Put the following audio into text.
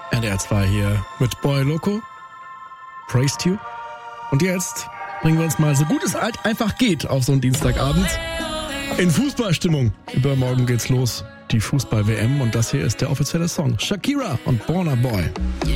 NDR 2 hier mit Boy Loco, Praised You. Und jetzt bringen wir uns mal, so gut es halt einfach geht, auf so einen Dienstagabend in Fußballstimmung. Übermorgen geht's los, die Fußball-WM, und das hier ist der offizielle Song. Shakira und Burna Boy.